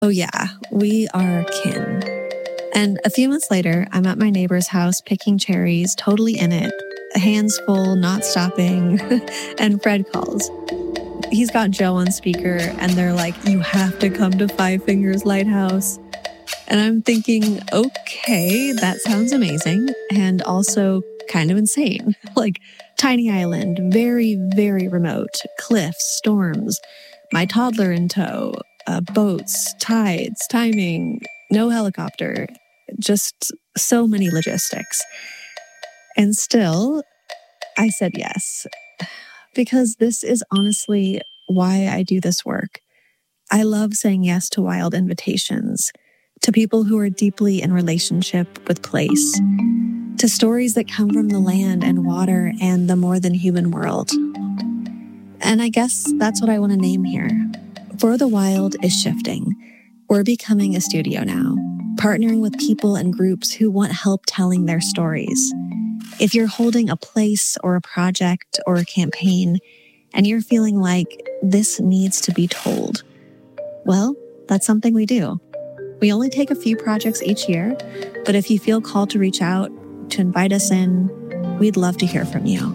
Oh yeah, we are kin. And a few months later, I'm at my neighbor's house picking cherries, totally in it, hands full, not stopping, and Fred calls. He's got Joe on speaker, and they're like, "You have to come to Five Fingers Lighthouse." And I'm thinking, okay, that sounds amazing, and also kind of insane. Like, tiny island, very, very remote, cliffs, storms, my toddler in tow, boats, tides, timing, no helicopter, just so many logistics. And still, I said yes, because this is honestly why I do this work. I love saying yes to wild invitations, to people who are deeply in relationship with place, to stories that come from the land and water and the more than human world. And I guess that's what I want to name here. For the Wild is shifting. We're becoming a studio now, partnering with people and groups who want help telling their stories. If you're holding a place or a project or a campaign, and you're feeling like this needs to be told, well, that's something we do. We only take a few projects each year, but if you feel called to reach out, to invite us in, we'd love to hear from you.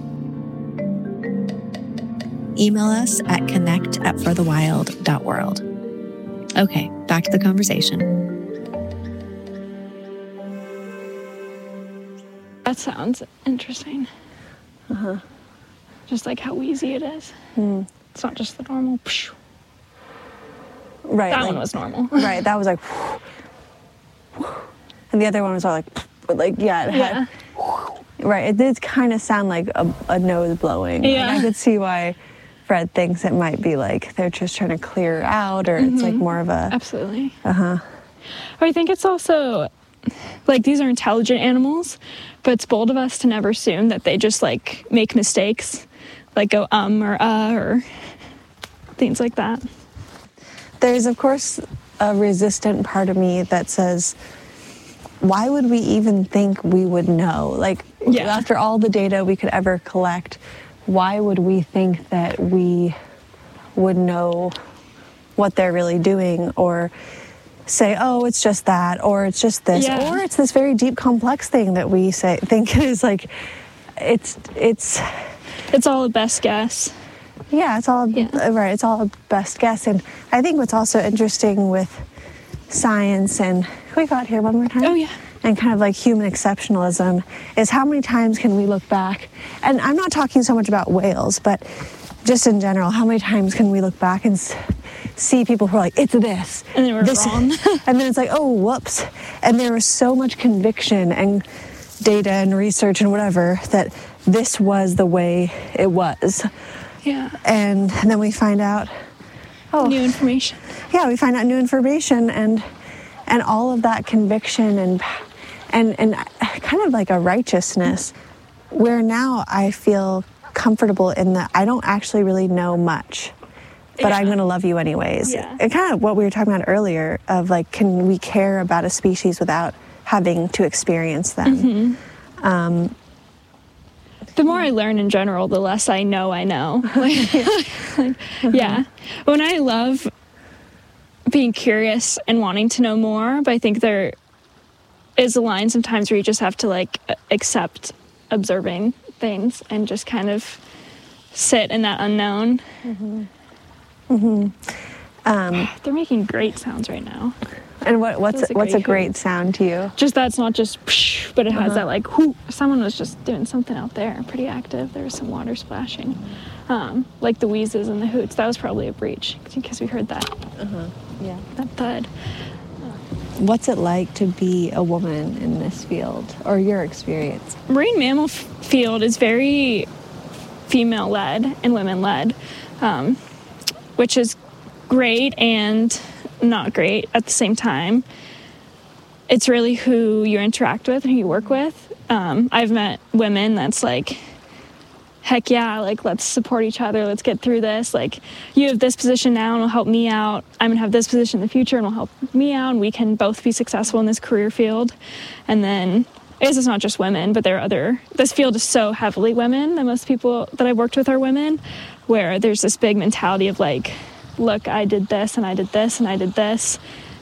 Email us at connect@forthewild.world. Okay, back to the conversation. That sounds interesting. Just like how wheezy it is. It's not just the normal. Psh. Right. That one was normal. Right. That was like, and the other one was all like yeah. It had, right. It did kind of sound like a nose blowing. Yeah. And I could see why Fred thinks it might be like they're just trying to clear out, or it's like more of a. Absolutely. I think it's also like these are intelligent animals, but it's bold of us to never assume that they just like make mistakes, like go or things like that. There's, of course, a resistant part of me that says, why would we even think we would know? Like, after all the data we could ever collect, why would we think that we would know what they're really doing, or say, oh, it's just that, or it's just this, or it's this very deep, complex thing that we think is like, it's all a best guess. Yeah, it's all right. It's all a best guess. And I think what's also interesting with science, and can we go out here one more time? Oh, yeah. And kind of like human exceptionalism is how many times can we look back? And I'm not talking so much about whales, but just in general, how many times can we look back and see people who are like, it's this. And they were wrong. And then it's like, oh, whoops. And there was so much conviction and data and research and whatever that this was the way it was. Yeah. And then we find out, new information. Yeah, we find out new information, and all of that conviction and kind of like a righteousness, where now I feel comfortable in that I don't actually really know much, but I'm going to love you anyways. Yeah. And kind of what we were talking about earlier of like, can we care about a species without having to experience them? The more I learn in general, the less I know. When I love being curious and wanting to know more, but I think there is a line sometimes where you just have to like accept observing things and just kind of sit in that unknown. They're making great sounds right now. And what's a great sound to you? Just that's not just psh, but it has that like whoo. Someone was just doing something out there, pretty active. There was some water splashing, like the wheezes and the hoots. That was probably a breach because we heard that. Yeah, that thud. What's it like to be a woman in this field, or your experience? Marine mammal field is very female-led and women-led, which is great and not great at the same time. It's really who you interact with and who you work with. I've met women that's like, heck yeah, like let's support each other, let's get through this. Like, you have this position now and will help me out. I'm gonna have this position in the future and will help me out, and we can both be successful in this career field. And then I guess it's not just women, but this field is so heavily women that most people that I've worked with are women, where there's this big mentality of like, look, I did this and I did this and I did this.